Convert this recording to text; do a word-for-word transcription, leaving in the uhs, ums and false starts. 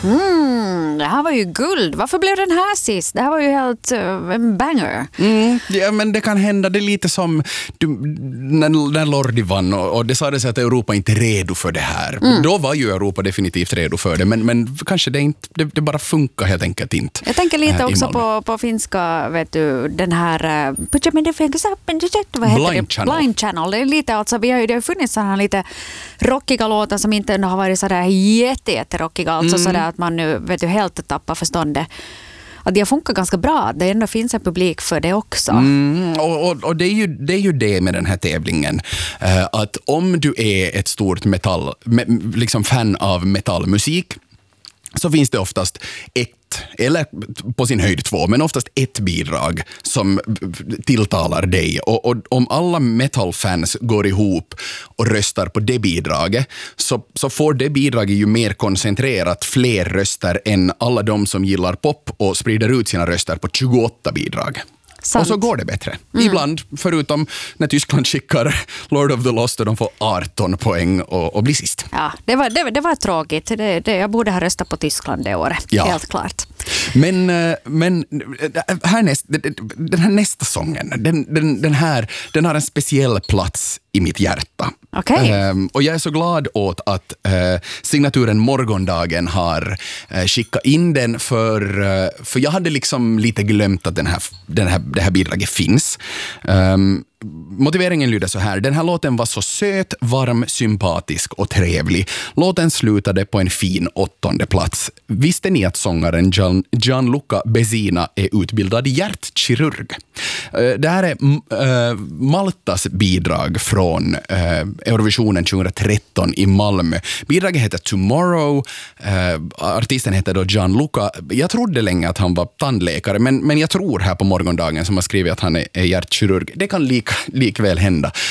Mm, det här var ju guld. Varför blev den här sist? Det här var ju helt uh, en banger. Mm, ja, men det kan hända. Det är lite som du, när, när Lordi vann och, och det sa det sig att Europa inte är redo för det här. Mm. Då var ju Europa definitivt redo för det. Men, men kanske det, inte, det, det bara funkar helt enkelt inte. Jag tänker lite också på, på finska, vet du, den här uh, put your middle fingers up and vad heter Blind det? Channel. Blind Channel. Det är lite, alltså, vi har ju, det har funnits sådana lite rockiga låtar som inte har varit sådär jätte, jätte rockiga. Alltså mm. sådär att man nu, vet du, helt tappar förståndet. Att det funkar ganska bra. Det ändå finns en publik för det också. Mm, och och, och det, är ju, det är ju det med den här tävlingen. Uh, att om du är ett stort metall, me, liksom fan av metallmusik, så finns det oftast ett, eller på sin höjd två, men oftast ett bidrag som tilltalar dig. Och, och om alla metalfans går ihop och röstar på det bidraget, så, så får det bidraget ju mer koncentrerat fler röster än alla de som gillar pop och sprider ut sina röster på tjugoåtta bidrag. Sant. Och så går det bättre. Mm. Ibland, förutom när Tyskland skickar Lord of the Lost och de får arton poäng och, och blir sist. Ja, det var, det, det var tråkigt. Det, det, jag borde ha röstat på Tyskland det året, ja. Helt klart. Men, men här näst, den här nästa sången, den, den, den här, den har en speciell plats i mitt hjärta. Okay. Um, och jag är så glad åt att uh, signaturen Morgondagen har uh, skickat in den för, uh, för jag hade liksom lite glömt att den här, den här, det här bidraget finns. Um, Motiveringen lyder så här: den här låten var så söt, varm, sympatisk och trevlig. Låten slutade på en fin åttonde plats. Visste ni att sångaren Gian, Gianluca Bezzina är utbildad hjärtkirurg? Det här är äh, Maltas bidrag från äh, Eurovisionen tjugohundratretton i Malmö. Bidraget heter Tomorrow. Äh, artisten heter då Gianluca. Jag trodde länge att han var tandläkare, men, men jag tror här på Morgondagen som har skrivit att han är, är hjärtkirurg. Det kan lika likväl hända.